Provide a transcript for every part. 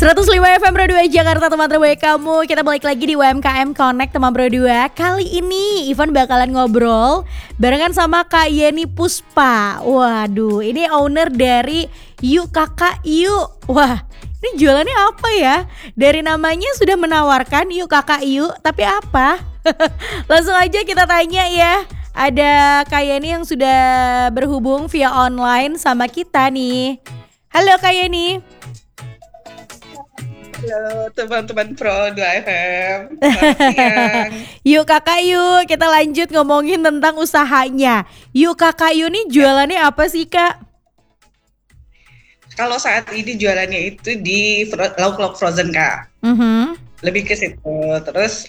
105 FM Bro 2 Jakarta, teman terbaik kamu. Kita balik lagi di UMKM Connect teman Bro 2. Kali ini Ivan bakalan ngobrol barengan sama Kak Yeni Puspa. Waduh, ini owner dari Yuk Kakak Yuk. Wah, ini jualannya apa ya? Dari namanya sudah menawarkan Yuk Kakak Yuk, tapi apa? Langsung aja kita tanya ya. Ada Kak Yeni yang sudah berhubung via online sama kita nih. Halo Kak Yeni. Halo teman-teman Pro 2 FM. Selamat siang. Yuk Kakak Yuk, kita lanjut ngomongin tentang usahanya. Yuk Kakak Yuk nih jualannya apa sih Kak? Kalau saat ini jualannya itu di lauk-lauk frozen Kak. Lebih ke situ. Terus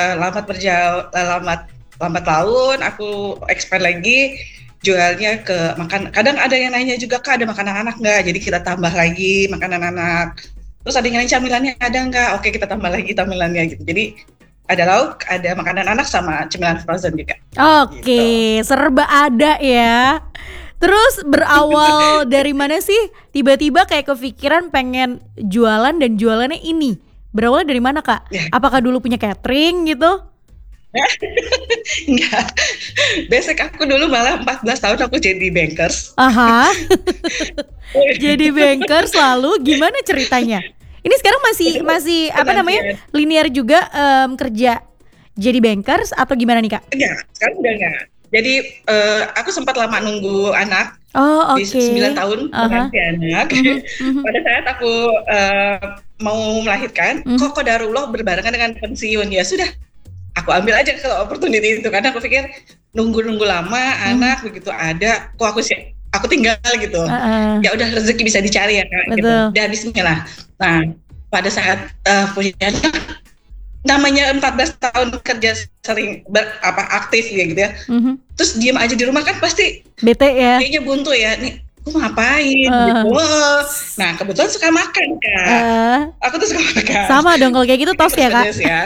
lambat laun aku expand lagi jualnya ke makan. Kadang ada yang nanya juga Kak, ada makanan anak nggak? Jadi kita tambah lagi makanan anak. Terus ada yang nanya camilannya ada nggak? Oke, kita tambah lagi camilannya gitu. Jadi ada lauk, ada makanan anak sama cemilan frozen juga. Oke, gitu. Serba ada ya. Terus berawal dari mana sih? Tiba-tiba kayak kepikiran pengen jualan dan jualannya ini. Berawal dari mana Kak? Ya. Apakah dulu punya catering gitu? Enggak. Basic aku dulu malah 14 tahun aku jadi bankers. Aha. Jadi bankers, lalu gimana ceritanya? Ini sekarang masih apa namanya? Linear juga kerja jadi bankers atau gimana nih Kak? Enggak, sekarang udah enggak. Jadi aku sempat lama nunggu anak. Oh, oke. Di 9 tahun menanti anak. Pada saat aku mau melahirkan, kok qadarullah berbarengan dengan pensiun. Ya sudah, aku ambil aja kalau opportunity itu, karena aku pikir nunggu lama anak begitu ada, kok aku tinggal gitu. Ya udah, rezeki bisa dicari ya Kak. Gitu. Dan bismillah. Nah, pada saat punya anak, namanya 14 tahun kerja sering aktif ya gitu ya. Terus diam aja di rumah kan pasti bete ya. Kayaknya buntu ya. Nih, aku ngapain gitu. Nah, kebetulan suka makan Kak. Aku tuh suka makan. Sama dong kalau kayak gitu, tos ya Kak. Ya.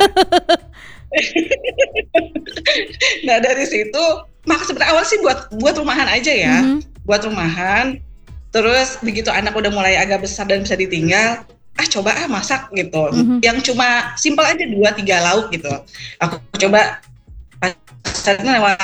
Nah, dari situ sebenarnya awal sih buat rumahan aja ya. Buat rumahan. Terus begitu anak udah mulai agak besar dan bisa ditinggal, coba masak gitu. Yang cuma simpel aja 2-3 lauk gitu. Aku coba pasarnya lewat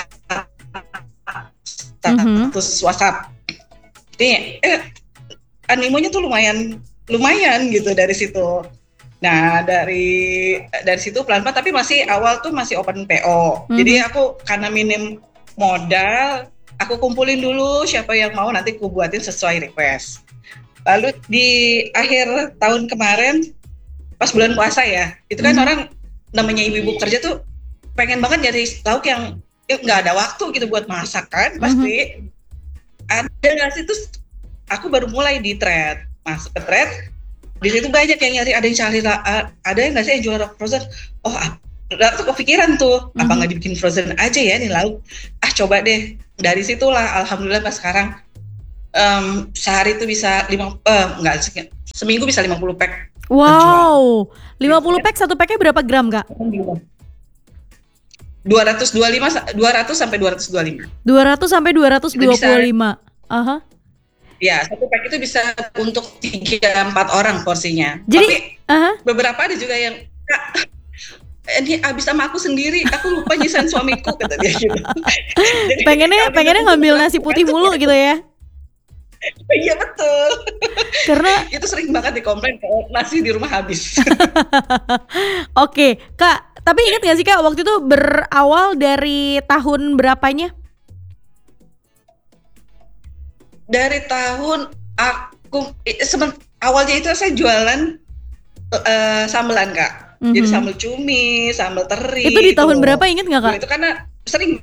status WhatsApp. Jadi animonya tuh lumayan gitu dari situ. Nah, dari situ pelan-pelan, tapi masih awal tuh masih open PO. Jadi aku karena minim modal, aku kumpulin dulu siapa yang mau, nanti aku buatin sesuai request. Lalu di akhir tahun kemarin, pas bulan puasa ya, itu kan orang namanya ibu-ibu kerja tuh pengen banget nyari lauk yang nggak ada waktu gitu buat masak kan, pasti. Ada nggak sih? Terus aku baru mulai di thread, masuk ke thread. Di situ banyak yang nyari, ada yang cari, ada yang nggak sih yang jual frozen. Oh, aku kepikiran tuh, apa nggak dibikin frozen aja ya nih lauk? Coba deh. Dari situlah, alhamdulillah pas sekarang sehari itu bisa seminggu bisa 50 pack. Wow, 50 pack, satu packnya berapa gram Kak? 200 sampai 225. 200 sampai 225. Ya, satu pack itu bisa untuk 3-4 orang porsinya. Jadi, tapi beberapa ada juga yang, Kak, ini abis sama aku sendiri, aku lupa nyisain suamiku, kata dia gitu. Jadi, pengennya ngambil nasi putih mulu gitu ya? Iya betul. Karena itu sering banget dikomplain kalau nasi di rumah habis. Oke, Kak, tapi ingat gak sih Kak waktu itu berawal dari tahun berapanya? Dari tahun awalnya itu saya jualan sambelan Kak. Jadi sambal cumi, sambal teri. Itu di tahun berapa, inget gak Kak? Itu karena sering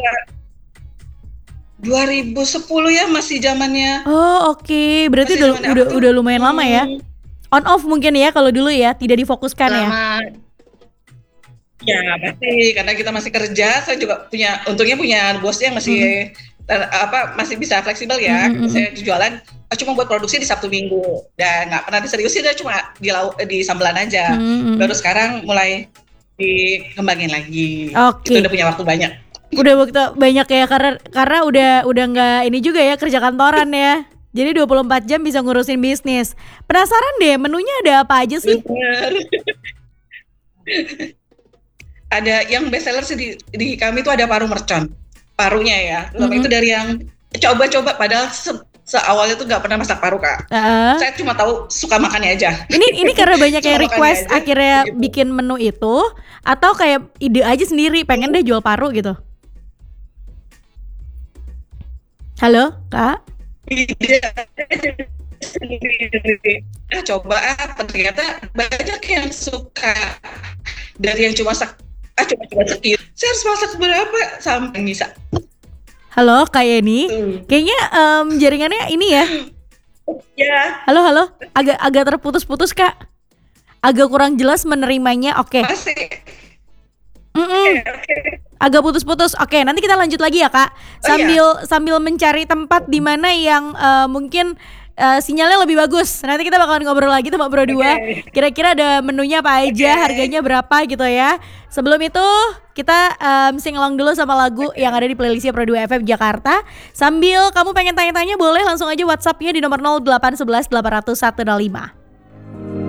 2010 ya, masih zamannya. Oh, oke. Berarti udah lumayan lama ya. On off mungkin ya kalau dulu ya, tidak difokuskan ya. Ya pasti, karena kita masih kerja. Saya juga untungnya punya bosnya yang masih bisa fleksibel ya. Saya jualan cuma buat produksi di Sabtu Minggu dan nggak pernah diseriusin, cuma di sambelan aja. Baru sekarang mulai dikembangin lagi. Itu udah punya waktu banyak. Udah waktu banyak ya, karena udah nggak ini juga ya, kerja kantoran ya. Jadi 24 jam bisa ngurusin bisnis. Penasaran deh, menunya ada apa aja sih? Bener. Ada yang best seller sih di kami itu ada paru mercon. Parunya ya. Terutama itu dari yang coba-coba padahal seawalnya tuh nggak pernah masak paru, Kak. Saya cuma tahu suka makannya aja. Ini karena banyak yang Cuma request makannya aja, akhirnya gitu. bikin menu itu, atau kayak ide aja sendiri pengen deh jual paru gitu. Halo, Kak? Coba ternyata banyak yang suka dari yang cuma coba sekian. Saya harus masak berapa sampai bisa. Halo, Kak Yeni. Kayaknya jaringannya ini ya. Ya. Halo. Agak terputus-putus, Kak. Agak kurang jelas menerimanya. Oke. Masih. Agak putus-putus. Oke, nanti kita lanjut lagi ya, Kak. Sambil mencari tempat di mana yang mungkin sinyalnya lebih bagus. Nanti kita bakalan ngobrol lagi sama Bro Dua. Kira-kira ada menunya apa aja, harganya berapa gitu ya. Sebelum itu kita sing along dulu sama lagu yang ada di playlistnya Pro 2 FM Jakarta. Sambil kamu pengen tanya-tanya boleh langsung aja WhatsApp-nya di nomor 0811 800 105.